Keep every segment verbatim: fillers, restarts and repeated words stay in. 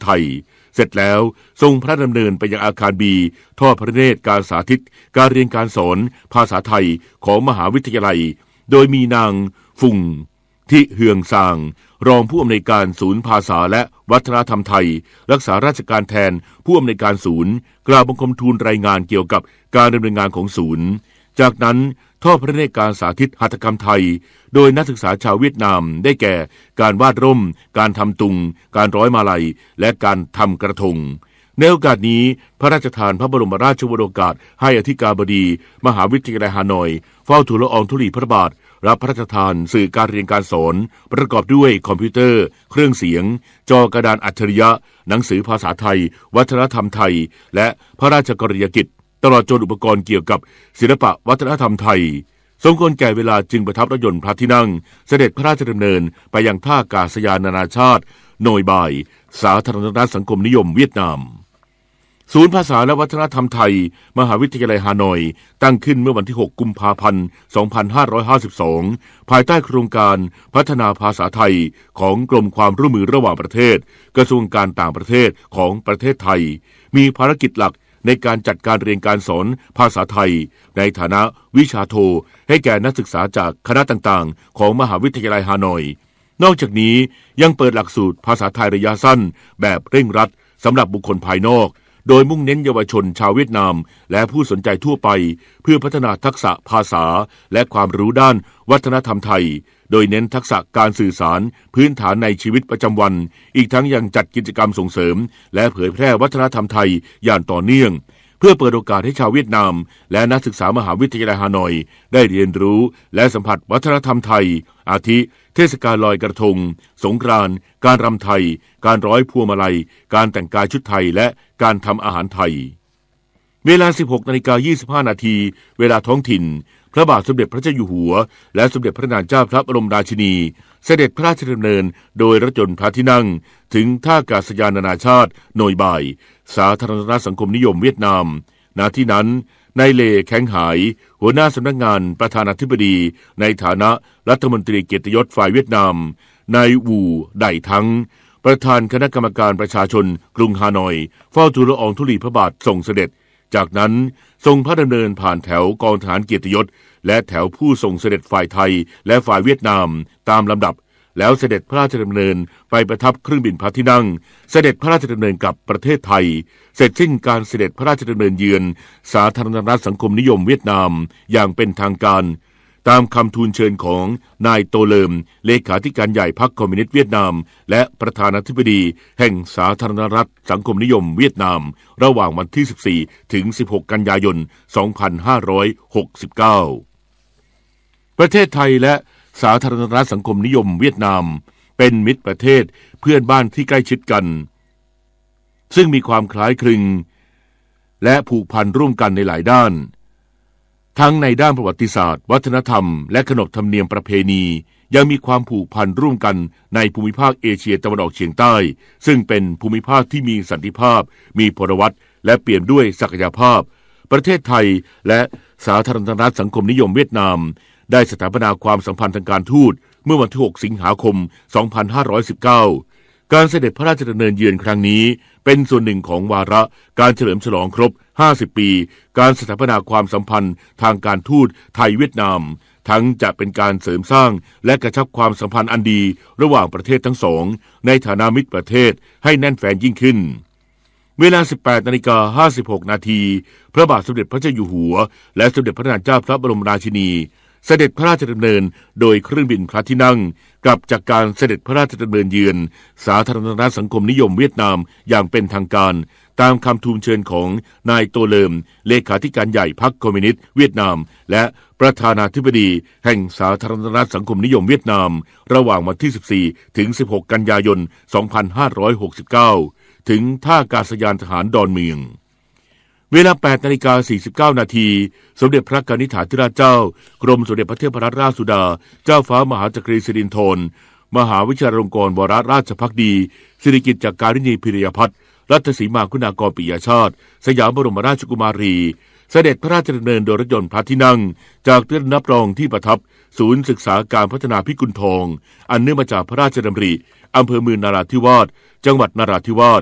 ทยเสร็จแล้วทรงพระดำเนินไปยังอาคารบีทอดพระเนตรการสาธิตการเรียนการสอนภาษาไทยของมหาวิทยาลัยโดยมีนางฟุงทิเฮืองซางรองผู้อำนวยการศูนย์ภาษาและวัฒนธรรมไทยรักษาราชการแทนผู้อำนวยการศูนย์กล่าวบังคมทูลรายงานเกี่ยวกับการดำเนินงานของศูนย์จากนั้นทอดพระเนตรการสาธิตหัตถกรรมไทยโดยนักศึกษาชาวเวียดนามได้แก่การวาดร่มการทำตุงการร้อยมาลัยและการทำกระทงในโอกาสนี้พระราชทานพระบรมราชวโรกาสให้อธิการบดีมหาวิทยาลัยฮานอยเฝ้าทูลละอองธุลีพระบาทรับพระราชทานสื่อการเรียนการสอนประกอบด้วยคอมพิวเตอร์เครื่องเสียงจอกระดานอัจฉริยะหนังสือภาษาไทยวัฒนธรรมไทยและพระราชกรณียกิจตลอดจนอุปกรณ์เกี่ยวกับศิลปะวัฒนธรรมไทยสมควรแก่เวลาจึงประทับรถยนต์พระที่นั่งเสด็จพระราชดำเนินไปยังท่าอากาศยานนานาชาติโนยบายสาธารณรัฐสังคมนิยมเวียดนามศูนย์ภาษาและวัฒนธรรมไทยมหาวิทยาลัยฮานอยตั้งขึ้นเมื่อวันที่หกกุมภาพันธ์สองพันห้าร้อยห้าสิบสองภายใต้โครงการพัฒนาภาษาไทยของกรมความร่วมมือระหว่างประเทศกระทรวงการต่างประเทศของประเทศไทยมีภารกิจหลักในการจัดการเรียนการสอนภาษาไทยในฐานะวิชาโทให้แก่นักศึกษาจากคณะต่างๆของมหาวิทยาลัยฮานอยนอกจากนี้ยังเปิดหลักสูตรภาษาไทยระยะสั้นแบบเร่งรัดสำหรับบุคคลภายนอกโดยมุ่งเน้นเยาวชนชาวเวียดนามและผู้สนใจทั่วไปเพื่อพัฒนาทักษะภาษาและความรู้ด้านวัฒนธรรมไทยโดยเน้นทักษะการสื่อสารพื้นฐานในชีวิตประจำวันอีกทั้งยังจัดกิจกรรมส่งเสริมและเผยแพร่วัฒนธรรมไทยอย่างต่อเนื่องเพื่อเปิดโอกาสให้ชาวเวียดนามและนักศึกษามหาวิทยาลัยฮานอยได้เรียนรู้และสัมผัสวัฒนธรรมไทยอาทิเทศกาลลอยกระทงสงกรานต์การรำไทยการร้อยพวงมาลัยการแต่งกายชุดไทยและการทำอาหารไทยเวลา สิบหกนาฬิกายี่สิบห้านาทีเวลาท้องถิ่นพระบาทสมเด็จพระเจ้าอยู่หัวและสมเด็จพระนางเจ้าพระบรมราชินีเสด็จพระราชดำเนินโดยรถยนต์พระที่นั่งถึงท่าอากาศยานนานาชาติโนยบายสาธารณรัฐสังคมนิยมเวียดนามณที่นั้นนายเลแข้งหายหัวหน้าสำนักงานประธานาธิบดีในฐานะรัฐมนตรีเกียรติยศฝ่ายเวียดนามนายวูได่ทั้งประธานคณะกรรมการประชาชนกรุงฮานอยเฝ้าทูลละอองธุลีพระบาททรงเสด็จจากนั้นทรงพระดำเนินผ่านแถวกองทหารเกียรติยศและแถวผู้ทรงเสด็จฝ่ายไทยและฝ่ายเวียดนามตามลำดับแล้วเสด็จพระราชดำเนินไปประทับเครื่องบินพระที่นั่งเสด็จพระราชดำเนินกลับประเทศไทยเสร็จสิ้นการเสด็จพระราชดำเนินเยือนสาธารณรัฐสังคมนิยมเวียดนามอย่างเป็นทางการตามคำทูลเชิญของนายโตเลิมเลขาธิการใหญ่พรรคคอมมิวนิสต์เวียดนามและประธานาธิบดีแห่งสาธารณรัฐสังคมนิยมเวียดนามระหว่างวันที่สิบสี่ถึงสิบหกกันยายนสองพันห้าร้อยหกสิบเก้าประเทศไทยและสาธารณรัฐสังคมนิยมเวียดนามเป็นมิตรประเทศเพื่อนบ้านที่ใกล้ชิดกันซึ่งมีความคล้ายคลึงและผูกพันร่วมกันในหลายด้านทั้งในด้านประวัติศาสตร์วัฒนธรรมและขนบธรรมเนียมประเพณียังมีความผูกพันร่วมกันในภูมิภาคเอเชียตะวันออกเฉียงใต้ซึ่งเป็นภูมิภาคที่มีสันติภาพมีพลวัตและเปี่ยมด้วยศักยภาพประเทศไทยและสาธารณรัฐสังคมนิยมเวียดนามได้สถาปนาความสัมพันธ์ทางการทูตเมื่อวันที่หกสิงหาคมสองพันห้าร้อยสิบเก้าการเสด็จพระราชดำเนินเยือนครั้งนี้เป็นส่วนหนึ่งของวาระการเฉลิมฉลองครบห้าสิบปีการสถาปนาความสัมพันธ์ทางการทูตไทยเวียดนามทั้งจะเป็นการเสริมสร้างและกระชับความสัมพันธ์อันดีระหว่างประเทศทั้งสองในฐานะมิตรประเทศให้แน่นแฟ้นยิ่งขึ้นเวลา สิบแปดนาฬิกาห้าสิบหกนาทีพระบาทสมเด็จพระเจ้าอยู่หัวและสมเด็จพระนางเจ้าพระบรมราชินีเสด็จพระราชดำเนินโดยเครื่องบินพระที่นั่งกลับจากการเสด็จพระราชดำเนินเยือนสาธารณรัฐสังคมนิยมเวียดนามอย่างเป็นทางการตามคำทูลเชิญของนายโตเลิมเลขาธิการใหญ่พรรคคอมมิวนิสต์เวียดนามและประธานาธิบดีแห่งสาธารณรัฐสังคมนิยมเวียดนามระหว่างวันที่สิบสี่ถึงสิบหกกันยายนสองพันห้าร้อยหกสิบเก้าถึงท่าอากาศยานทหารดอนเมืองเวลา แปดนาฬิกาสี่สิบเก้านาทีสมเด็จพระกนิษฐาธิราชเจ้ากรมสมเด็จพระเทพรัตนราชสุดาเจ้าฟ้ามหาจักรีสิรินธรมหาวิชิตรลงกรณ์วรราชภักดีสิริกิติ์จักรินีพิรยพัฒน์รัตสีมาคุณากรปิยชาติสยามบรมราชกุมารีเสด็จพระราชดำเนินโดยรถยนต์พระที่นั่งจากเรือนรับรองที่ประทับศูนย์ศึกษาการพัฒนาพิกุลทองอันเนื่องมาจากพระราชดำริอำเภอเมืองนราธิวาสจังหวัดนราธิวาส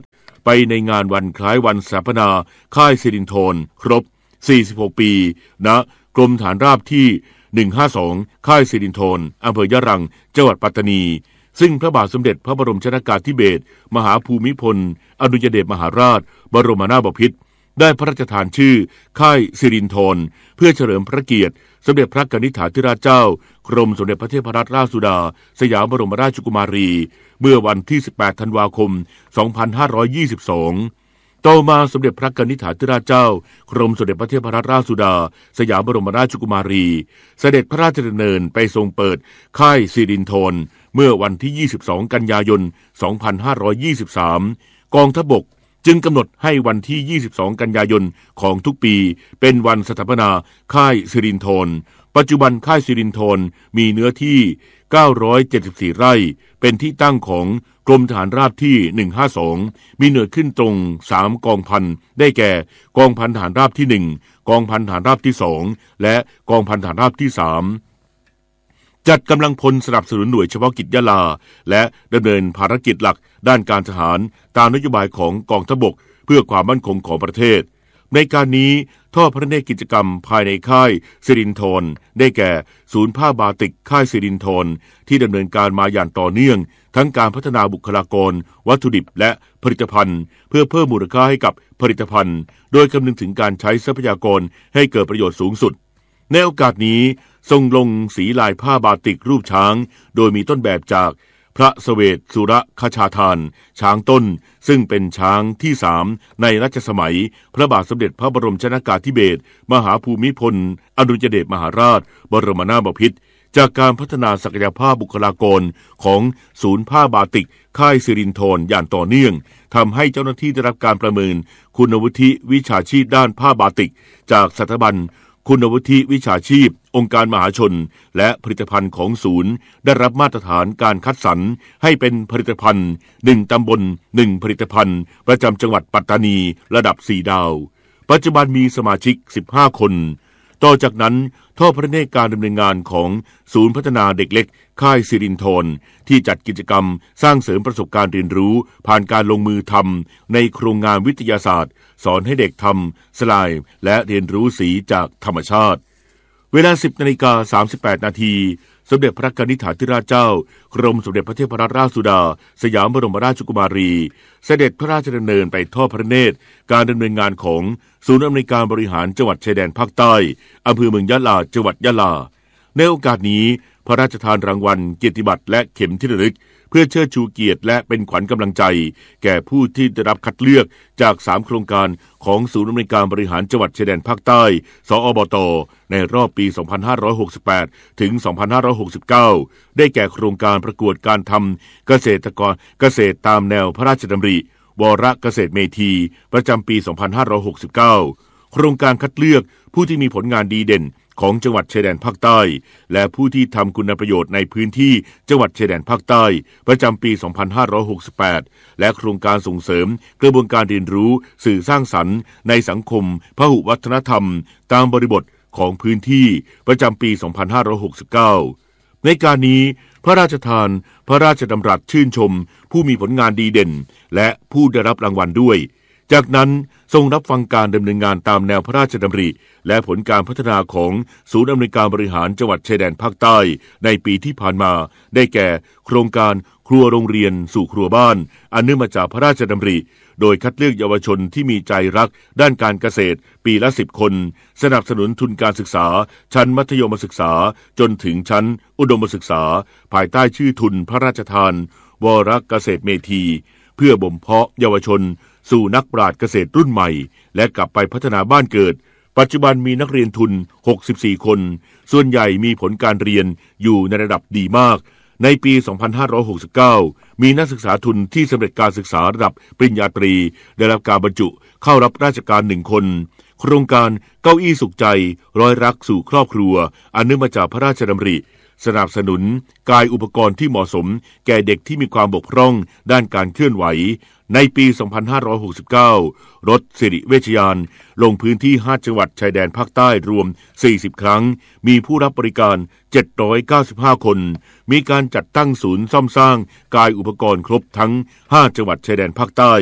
ไปในงานวันคล้ายวันสถาปนาค่ายสิรินธรครบสี่สิบหกปีณกรมฐานราบที่หนึ่งห้าสองค่ายสิรินธรอำเภอยะรังจังหวัดปัตตานีซึ่งพระบาทสมเด็จพระบรมชนกาธิเบศรมหาภูมิพลอดุลยเดชมหาราชบรมนาถบพิตรได้พระราชทานชื่อค่ายสิรินธรเพื่อเฉลิมพระเกียรติสมเด็จพระกนิษฐาธิราชเจ้ากรมสมเด็จพระเทพรัตนราชสุดาสยามบรมราชกุมารีเมื่อวันที่สิบแปดธันวาคมสองพันห้าร้อยยี่สิบสองต่อมาสมเด็จพระกนิษฐาธิราชเจ้ากรมสมเด็จพระเทพรัตนราชสุดาสยามบรมราชกุมารีเสด็จพระราชดำเนินไปทรงเปิดค่ายสิรินธรเมื่อวันที่ยี่สิบสองกันยายนสองพันห้าร้อยยี่สิบสามกองทัพบกจึงกำหนดให้วันที่ยี่สิบสองกันยายนของทุกปีเป็นวันสถาปนาค่ายสิรินธรปัจจุบันค่ายสิรินธรมีเนื้อที่เก้าร้อยเจ็ดสิบสี่ไร่เป็นที่ตั้งของกรมทหารราบที่หนึ่งห้าสองมีหน่วยขึ้นตรงสามกองพันได้แก่กองพันทหารราบที่หนึ่งกองพันทหารราบที่สองและกองพันทหารราบที่สามจัดกำลังพลสนับสนุนหน่วยเฉพาะกิจยะลาและดำเนินภารกิจหลักด้านการทหารตามนโยบายของกองทัพบกเพื่อความมั่นคงของประเทศในการนี้ทอดพระเนตรกิจกรรมภายในค่ายสิรินธรได้แก่ศูนย์ผ้าบาติกค่ายสิรินธรที่ดำเนินการมาอย่างต่อเนื่องทั้งการพัฒนาบุคลากรวัตถุดิบและผลิตภัณฑ์เพื่อเพิ่มมูลค่าให้กับผลิตภัณฑ์โดยคำนึงถึงการใช้ทรัพยากรให้เกิดประโยชน์สูงสุดในโอกาสนี้ทรงลงสีลายผ้าบาติกรูปช้างโดยมีต้นแบบจากพระเสวตสุรคชาทานช้างต้นซึ่งเป็นช้างที่สามในรัชสมัยพระบาทสมเด็จพระบรมชนกาธิเบศรมหาภูมิพลอดุลยเดชมหาราชบรมนาถบพิตรจากการพัฒนาศักยภาพบุคลากรของศูนย์ผ้าบาติกค่ายสิรินธรอย่างต่อเนื่องทำให้เจ้าหน้าที่ได้รับการประเมินคุณวุฒิวิชาชีพด้านผ้าบาติกจากสถาบันคุณวุฒิวิชาชีพองค์การมหาชนและผลิตภัณฑ์ของศูนย์ได้รับมาตรฐานการคัดสรรให้เป็นผลิตภัณฑ์หนึ่งตำบลหนึ่งผลิตภัณฑ์ประจำจังหวัดปัตตานีระดับสี่ดาวปัจจุบันมีสมาชิกสิบห้าคนต่อจากนั้นทอดพระเนตรการดำเนินงานของศูนย์พัฒนาเด็กเล็กค่ายสิรินธรที่จัดกิจกรรมสร้างเสริมประสบการณ์เรียนรู้ผ่านการลงมือทำในโครงงานวิทยาศาสตร์สอนให้เด็กทำสไลด์และเรียนรู้สีจากธรรมชาติเวลา สิบนาฬิกาสามสิบแปดนาทีสมเด็จพระกนิษฐาธิราชเจ้ากรมสมเด็จพระเทพรัตนราชสุดาสยามบรมราชกุมารีเสด็จพระราชดำเนินไปทอดพระเนตรการดำเนินงานของศูนย์อำนวยการบริหารจังหวัดชายแดนภาคใต้อำเภอเมืองยะลาจังหวัดยะลาในโอกาสนี้พระราชทานรางวัลเกียรติบัตรและเข็มที่ระลึกเพื่อเชิดชูเกียรติและเป็นขวัญกำลังใจแก่ผู้ที่ได้รับคัดเลือกจากสามโครงการของศูนย์อำนวยการบริหารจังหวัดชายแดนภาคใต้สอบต.ในรอบปีสองพันห้าร้อยหกสิบแปดถึงสองพันห้าร้อยหกสิบเก้าได้แก่โครงการประกวดการทำเกษตรกรเกษตรตามแนวพระราชดำริวรเกษตรเมธีประจำปีสองพันห้าร้อยหกสิบเก้าโครงการคัดเลือกผู้ที่มีผลงานดีเด่นของจังหวัดชายแดนภาคใต้และผู้ที่ทำคุณประโยชน์ในพื้นที่จังหวัดชายแดนภาคใต้ประจำปีสองพันห้าร้อยหกสิบแปดและโครงการส่งเสริมกระบวนการเรียนรู้สื่อสร้างสรรค์ในสังคมพหุวัฒนธรรมตามบริบทของพื้นที่ประจำปีสองพันห้าร้อยหกสิบเก้าในการนี้พระราชทานพระราชดำรัสชื่นชมผู้มีผลงานดีเด่นและผู้ได้รับรางวัลด้วยจากนั้นทรงรับฟังการดำเนินงานตามแนวพระราชดำริและผลการพัฒนาของศูนย์อำนวยการบริหารจังหวัดชายแดนภาคใต้ในปีที่ผ่านมาได้แก่โครงการครัวโรงเรียนสู่ครัวบ้านอันเนื่องมาจากพระราชดำริโดยคัดเลือกเยาวชนที่มีใจรักด้านการเกษตรปีละสิบคนสนับสนุนทุนการศึกษาชั้นมัธยมศึกษาจนถึงชั้นอุดมศึกษาภายใต้ชื่อทุนพระราชทานวรเกษตรเมธีเพื่อบ่มเพาะเยาวชนสู่นักปราชญ์เกษตรรุ่นใหม่และกลับไปพัฒนาบ้านเกิดปัจจุบันมีนักเรียนทุนหกสิบสี่คนส่วนใหญ่มีผลการเรียนอยู่ในระดับดีมากในปีสองพันห้าร้อยหกสิบเก้ามีนักศึกษาทุนที่สำเร็จการศึกษาระดับปริญญาตรีได้รับการบรรจุเข้ารับราชการหนึ่งคนโครงการเก้าอี้สุขใจร้อยรักสู่ครอบครัวอันเนื่องมาจากพระราชดำริสนับสนุนกายอุปกรณ์ที่เหมาะสมแก่เด็กที่มีความบกพร่องด้านการเคลื่อนไหวในปีสองพันห้าร้อยหกสิบเก้ารถสิริเวชยานลงพื้นที่ห้าจังหวัดชายแดนภาคใต้รวมสี่สิบครั้งมีผู้รับบริการเจ็ดร้อยเก้าสิบห้าคนมีการจัดตั้งศูนย์ซ่อมสร้างกายอุปกรณ์ครบทั้งห้าจังหวัดชายแดนภาคใต้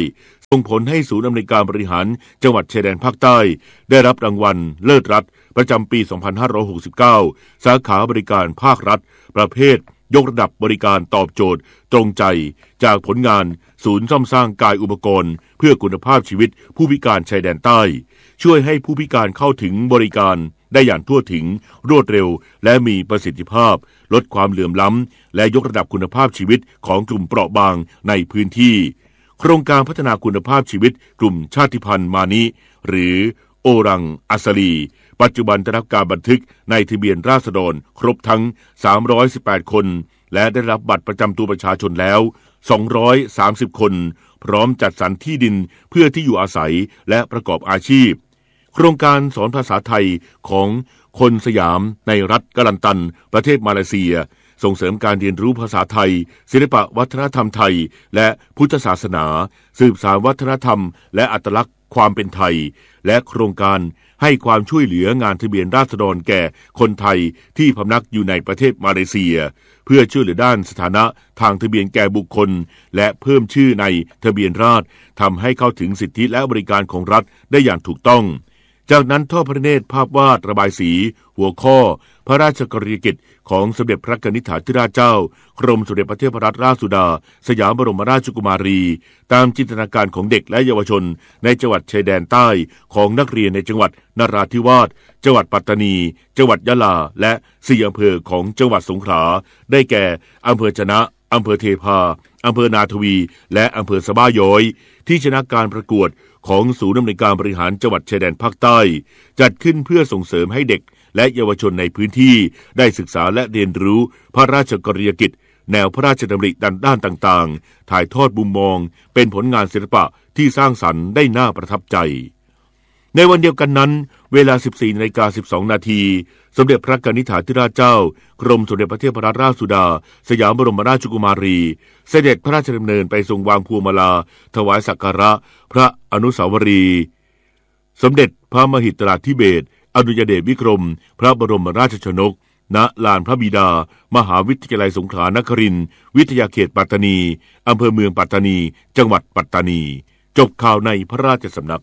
ส่งผลให้ศูนย์อำนวยการบริหารจังหวัดชายแดนภาคใต้ได้รับรางวัลเลิศรัฐประจำปี สองพันห้าร้อยหกสิบเก้า สาขาบริการภาครัฐประเภทยกระดับบริการตอบโจทย์ตรงใจจากผลงานศูนย์ซ่อมสร้างกายอุปกรณ์เพื่อคุณภาพชีวิตผู้พิการชายแดนใต้ช่วยให้ผู้พิการเข้าถึงบริการได้อย่างทั่วถึงรวดเร็วและมีประสิทธิภาพลดความเหลื่อมล้ำและยกระดับคุณภาพชีวิตของกลุ่มเปราะบางในพื้นที่โครงการพัฒนาคุณภาพชีวิตกลุ่มชาติพันธุ์มานิหรือโอรังอัสลีปัจจุบันได้รับการบันทึกในทะเบียนราษฎรครบทั้งสามร้อยสิบแปดคนและได้รับบัตรประจำตัวประชาชนแล้วสองร้อยสามสิบคนพร้อมจัดสรรที่ดินเพื่อที่อยู่อาศัยและประกอบอาชีพโครงการสอนภาษาไทยของคนสยามในรัฐกะลันตันประเทศมาเลเซียส่งเสริมการเรียนรู้ภาษาไทยศิลปวัฒนธรรมไทยและพุทธศาสนาสืบสานวัฒนธรรมและอัตลักษณ์ความเป็นไทยและโครงการให้ความช่วยเหลืองานทะเบียนราษฎรแก่คนไทยที่พำนักอยู่ในประเทศมาเลเซียเพื่อช่วยเหลือด้านสถานะทางทะเบียนแก่บุคคลและเพิ่มชื่อในทะเบียนราษฎรทำให้เข้าถึงสิทธิและบริการของรัฐได้อย่างถูกต้องจากนั้นทอดพระเนตรภาพวาดระบายสีหัวข้อพระราชกรณียกิจของสมเด็จพระนิธิธิราชเจ้ากรมสมเด็จพระเทพรัตนราชสุดาสยามบรมราชกุมารีตามจินตนาการของเด็กและเยาวชนในจังหวัดชายแดนใต้ของนักเรียนในจังหวัดนราธิวาสจังหวัดปัตตานีจังหวัดยะลาและสี่อำเภอของจังหวัดสงขลาได้แก่อำเภอจะนะอำเภอเทพาอำเภอนาทวีและอำเภอสะบ้าย้อยที่ชนะการประกวดของศูนย์อำนวยการบริหารจังหวัดชายแดนภาคใต้จัดขึ้นเพื่อส่งเสริมให้เด็กและเยาวชนในพื้นที่ได้ศึกษาและเรียนรู้พระราชกรณียกิจแนวพระราชดำริด้านต่างๆถ่ายทอดมุมมองเป็นผลงานศิลปะที่สร้างสรรค์ได้น่าประทับใจในวันเดียวกันนั้นเวลา สิบสี่นาฬิกาสิบสองนาทีสมเด็จพระนิธิธิราชเจ้ากรมสมเด็จพระเทพรัตนราชสุดาสยามบรมราชกุมารีเสด็จพระราชดำเนินไปทรงวางพวงมาลาถวายสักการะพระอนุสาวรีย์สมเด็จพระมหิตราธิเบศรอดุลยเดชวิกรมพระบรมราชชนกณลานพระบิดามหาวิทยาลัยสงขลานครินทร์วิทยาเขตปัตตานีอำเภอเมืองปัตตานีจังหวัดปัตตานีจบข่าวในพระราชสำนัก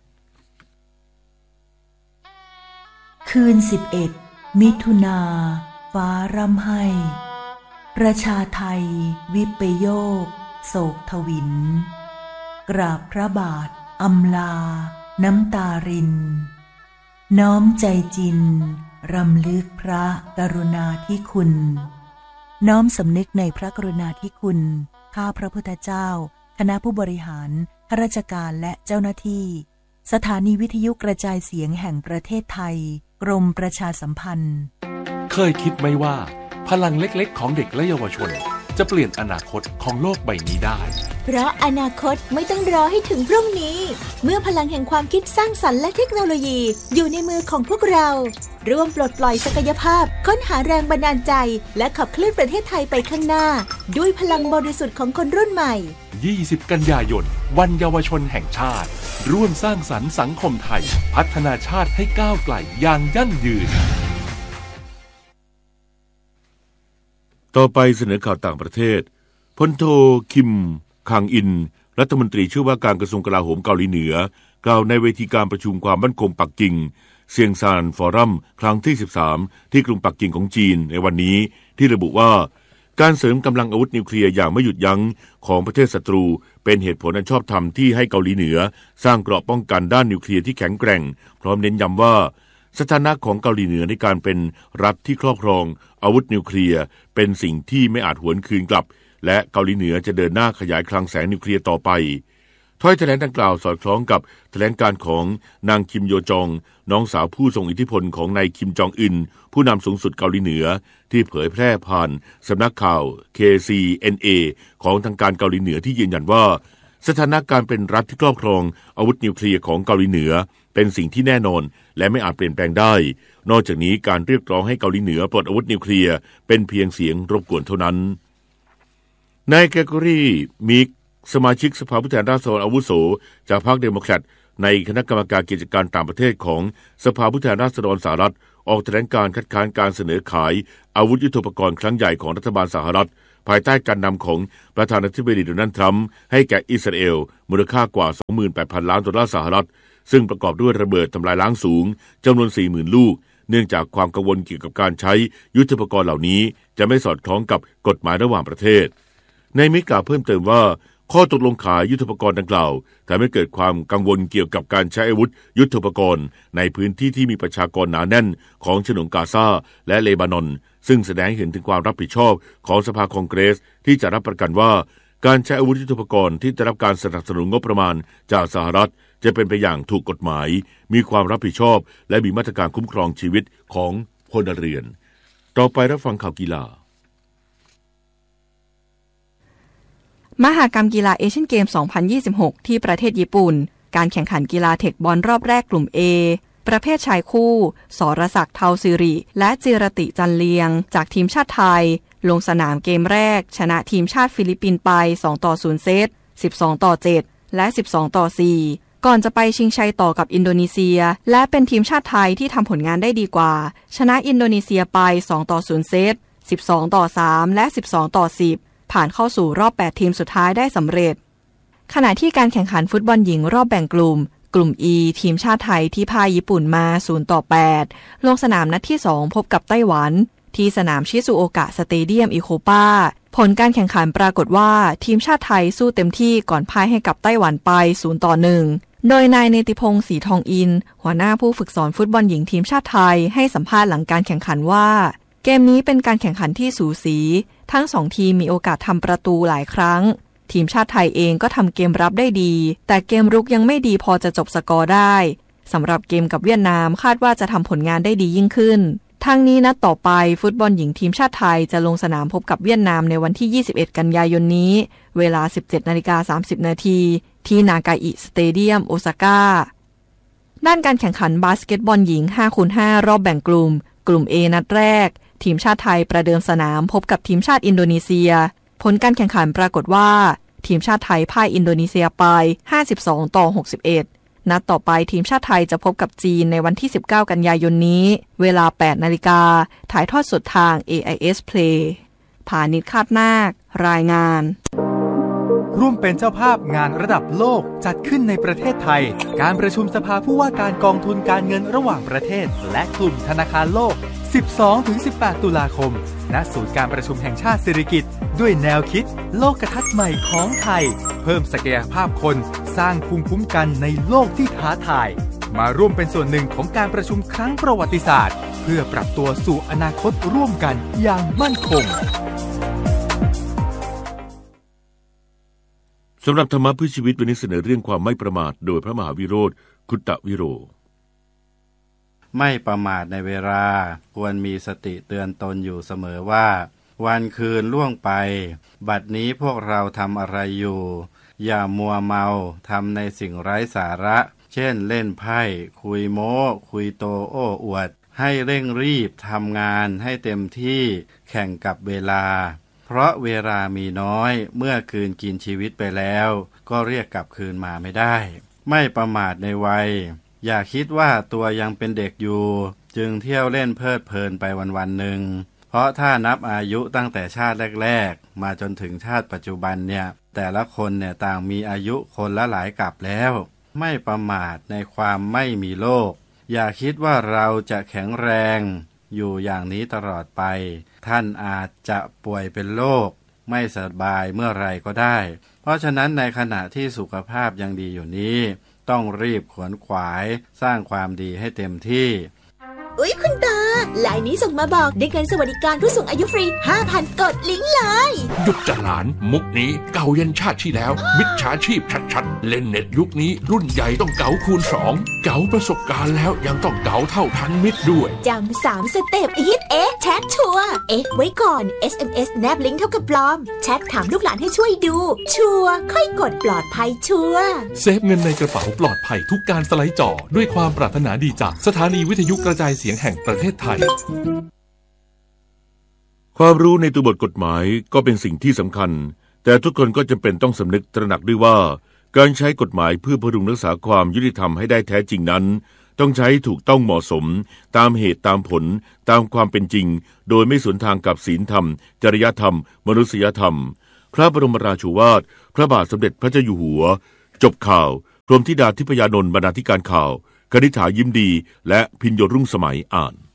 คืนสิบเอ็ดมิถุนาฟ้าร่ำไห้ประชาไทยวิปโยคโศกทวินกราบพระบาทอำลาน้ำตารินน้อมใจจินรำลึกพระกรุณาธิคุณน้อมสำนึกในพระกรุณาธิคุณข้าพระพุทธเจ้าคณะผู้บริหารข้าราชการและเจ้าหน้าที่สถานีวิทยุกระจายเสียงแห่งประเทศไทยกรมประชาสัมพันธ์เคยคิดไหมว่าพลังเล็กๆของเด็กและเยาวชนจะเปลี่ยนอนาคตของโลกใบนี้ได้เพราะอนาคตไม่ต้องรอให้ถึงพรุ่งนี้เมื่อพลังแห่งความคิดสร้างสรรค์และเทคโนโลยีอยู่ในมือของพวกเราร่วมปลดปล่อยศักยภาพค้นหาแรงบันดาลใจและขับเคลื่อนประเทศไทยไปข้างหน้าด้วยพลังบริสุทธิ์ของคนรุ่นใหม่ยี่สิบกันยายนวันเยาวชนแห่งชาติร่วมสร้างสรรค์สังคมไทยพัฒนาชาติให้ก้าวไกลอย่างยั่งยืนต่อไปเสนอข่าวต่างประเทศพลโทคิมคังอินรัฐมนตรีช่วยว่าการกระทรวงกลาโหมเกาหลีเหนือกล่าวในเวทีการประชุมความมั่นคงปักกิ่งเซียงซานฟอรัมครั้งที่สิบสามที่กรุงปักกิ่งของจีนในวันนี้ที่ระบุว่าการเสริมกำลังอาวุธนิวเคลียร์อย่างไม่หยุดยั้งของประเทศศัตรูเป็นเหตุผลอันชอบธรรมที่ให้เกาหลีเหนือสร้างเกราะป้องกันด้านนิวเคลียร์ที่แข็งแกร่งพร้อมเน้นย้ำว่าสถานะของเกาหลีเหนือในการเป็นรัฐที่ครอบครองอาวุธนิวเคลียร์เป็นสิ่งที่ไม่อาจหวนคืนกลับและเกาหลีเหนือจะเดินหน้าขยายคลังแสงนิวเคลียร์ต่อไปถ้อยแถลงดังกล่าวสอดคล้องกับแถลงการของนางคิมโยจองน้องสาวผู้ทรงอิทธิพลของนายคิมจองอึนผู้นำสูงสุดเกาหลีเหนือที่เผยแพร่ผ่านสำนักข่าว เค ซี เอ็น เอ ของทางการเกาหลีเหนือที่ยืนยันว่าสถานะการเป็นรัฐที่ครอบครองอาวุธนิวเคลียร์ของเกาหลีเหนือเป็นสิ่งที่แน่นอนและไม่อาจเปลี่ยนแปลงได้นอกจากนี้การเรียกร้องให้เกาหลีเหนือปลดอาวุธนิวเคลียร์เป็นเพียงเสียงรบกวนเท่านั้นนายแกรกอรี่มิกสมาชิกสภาผู้แทนราษฎรอาวุโสจากพรรคเดโมแครตในคณะกรรมการกิจการต่างประเทศของสภาผู้แทนราษฎรสหรัฐออกแถลงการคัดค้านการเสนอขายอาวุธยุทโธปกรณ์ครั้งใหญ่ของรัฐบาลสหรัฐภายใต้การนำของประธานาธิบดีโดนัลด์ทรัมป์ให้แก่อิสราเอลมูลค่ากว่า สองหมื่นแปดพัน ล้านดอลลาร์สหรัฐซึ่งประกอบด้วยระเบิดทำลายล้างสูงจำนวน สี่หมื่น ลูกเนื่องจากความกังวลเกี่ยวกับการใช้ยุทโธปกรณ์เหล่านี้จะไม่สอดคล้องกับกฎหมายระหว่างประเทศในมิกล่าวเพิ่มเติมว่าข้อตกลงขายยุทโธปกรณ์ดังกล่าวทำให้เกิดความกังวลเกี่ยวกับการใช้อาวุธยุทโธปกรณ์ในพื้นที่ที่มีประชากรหนาแน่นของฉนวนกาซาและเลบานอนซึ่งแสดงให้เห็นถึงความรับผิดชอบของสภาคองเกรสที่จะรับประกันว่าการใช้อาวุธยุทโธปกรณ์ที่ได้รับการสนับสนุนงบประมาณจากสหรัฐจะเป็นไปอย่างถูกกฎหมายมีความรับผิดชอบและมีมาตรการคุ้มครองชีวิตของพลเรือนต่อไปรับฟังข่าวกีฬามหกรรมกีฬาเอเชียนเกม สองพันยี่สิบหก ที่ประเทศญี่ปุ่นการแข่งขันกีฬาเทคบอลรอบแรกกลุ่ม A ประเภทชายคู่สรศักดิ์เทาสิริและจิรติจันเลียงจากทีมชาติไทยลงสนามเกมแรกชนะทีมชาติฟิลิปปินส์ไปสองต่อศูนย์เซตสิบสองต่อเจ็ดและสิบสองต่อสี่ก่อนจะไปชิงชัยต่อกับอินโดนีเซียและเป็นทีมชาติไทยที่ทำผลงานได้ดีกว่าชนะอินโดนีเซียไปสองต่อศูนย์เซตสิบสองต่อสามและสิบสองต่อสิบผ่านเข้าสู่รอบแปดทีมสุดท้ายได้สำเร็จขณะที่การแข่งขันฟุตบอลหญิงรอบแบ่งกลุ่มกลุ่ม E ทีมชาติไทยที่พ่ายญี่ปุ่นมาศูนย์ต่อแปดลงสนามนัดที่สองพบกับไต้หวันที่สนามชิซุโอกะสเตเดียมอิโคปาผลการแข่งขันปรากฏว่าทีมชาติไทยสู้เต็มที่ก่อนพ่ายให้กับไต้หวันไปศูนย์ต่อหนึ่งโดยนายเนติพงษ์ศรีทองอินหัวหน้าผู้ฝึกสอนฟุตบอลหญิงทีมชาติไทยให้สัมภาษณ์หลังการแข่งขันว่าเกมนี้เป็นการแข่งขันที่สูสีทั้งสองทีมมีโอกาสทำประตูหลายครั้งทีมชาติไทยเองก็ทำเกมรับได้ดีแต่เกมรุกยังไม่ดีพอจะจบสกอร์ได้สำหรับเกมกับเวียดนามคาดว่าจะทำผลงานได้ดียิ่งขึ้นทั้งนี้นัดต่อไปฟุตบอลหญิงทีมชาติไทยจะลงสนามพบกับเวียดนามในวันที่ยี่สิบเอ็ดกันยายนนี้เวลา สิบเจ็ดนาฬิกาสามสิบนาทีที่นากาอิสเตเดียมโอซาก้าด้านการแข่งขันบาสเกตบอลหญิง ห้าคูณห้า รอบแบ่งกลุ่มกลุ่ม A นัดแรกทีมชาติไทยประเดิมสนามพบกับทีมชาติอินโดนีเซียผลการแข่งขันปรากฏว่าทีมชาติไทยพ่ายอินโดนีเซียไปห้าสิบสองต่อหกสิบเอ็ดนัดต่อไปทีมชาติไทยจะพบกับจีนในวันที่สิบเก้ากันยายนนี้เวลา แปดนาฬิกาถ่ายทอดสดทาง เอ ไอ เอส Play ผานิชคาดนาครายงานร่วมเป็นเจ้าภาพงานระดับโลกจัดขึ้นในประเทศไทยการประชุมสภาผู้ว่าการกองทุนการเงินระหว่างประเทศและกลุ่มธนาคารโลก สิบสองถึงสิบแปด ตุลาคมณศูนย์การประชุมแห่งชาติสิริกิติ์ด้วยแนวคิดโลกทัศน์ใหม่ของไทยเพิ่มศักยภาพคนสร้างภูมิคุ้มกันในโลกที่ท้าทายมาร่วมเป็นส่วนหนึ่งของการประชุมครั้งประวัติศาสตร์เพื่อปรับตัวสู่อนาคตร่วมกันอย่างมั่นคงสำหรับธรรมะเพื่อชีวิตวันนี้เสนอเรื่องความไม่ประมาทโดยพระมหาวิโรจน์คุตตวิโรไม่ประมาทในเวลาควรมีสติเตือนตนอยู่เสมอว่าวันคืนล่วงไปบัดนี้พวกเราทำอะไรอยู่อย่ามัวเมาทำในสิ่งไร้สาระเช่นเล่นไพ่คุยโม้คุยโตโอ้อวดให้เร่งรีบทำงานให้เต็มที่แข่งกับเวลาเพราะเวลามีน้อยเมื่อคืนกินชีวิตไปแล้วก็เรียกกลับคืนมาไม่ได้ไม่ประมาทในวัยอย่าคิดว่าตัวยังเป็นเด็กอยู่จึงเที่ยวเล่นเพลิดเพลินไปวันๆหนึ่งเพราะถ้านับอายุตั้งแต่ชาติแรกๆมาจนถึงชาติปัจจุบันเนี่ยแต่ละคนเนี่ยต่างมีอายุคนละหลายกลับแล้วไม่ประมาทในความไม่มีโรคอย่าคิดว่าเราจะแข็งแรงอยู่อย่างนี้ตลอดไปท่านอาจจะป่วยเป็นโรคไม่สบายเมื่อไรก็ได้เพราะฉะนั้นในขณะที่สุขภาพยังดีอยู่นี้ต้องรีบขวนขวายสร้างความดีให้เต็มที่อุ๊ยคุณตาไลน์นี้ส่งมาบอกได้เงินสวัสดิการผู้สูงอายุฟรี ห้าพัน กดลิงก์เลยหยุดจัดหลานมุกนี้เก่ายันชาติที่แล้วมิจฉาชีพชัดๆเล่นเน็ตยุคนี้รุ่นใหญ่ต้องเก๋าคูณสองเก๋าประสบการณ์แล้วยังต้องเก๋าเท่าทันมิตรด้วยจำสามสเต็ปฮิตเอ๊ะแชทชัวร์เอ๊ะไว้ก่อน เอส เอ็ม เอส แนบลิงก์เท่ากับปลอมแชทถามลูกหลานให้ช่วยดูชัวร์ค่อยกดปลอดภัยชัวร์เซฟเงินในกระเป๋าปลอดภัยทุกการสไลด์จอด้วยความปรารถนาดีจากสถานีวิทยุกระจายเสียงแห่งประเทศไทยความรู้ในตัวบทกฎหมายก็เป็นสิ่งที่สำคัญแต่ทุกคนก็จำเป็นต้องสำนึกตระหนักด้วยว่าการใช้กฎหมายเพื่อพดุงรักษาความยุติธรรมให้ได้แท้จริงนั้นต้องใช้ถูกต้องเหมาะสมตามเหตุตามผลตามความเป็นจริงโดยไม่สวนทางกับศีลธรรมจริยธรรมมนุษยธรรมพระบรมราโชวาทพระบาทสมเด็จพระเจ้าอยู่หัวจบข่าวกรมธิดาทิพยานนท์บรรณาธิการข่าวคณิษฐายิ้มดีและพิญโยรุ่งสมัยอ่าน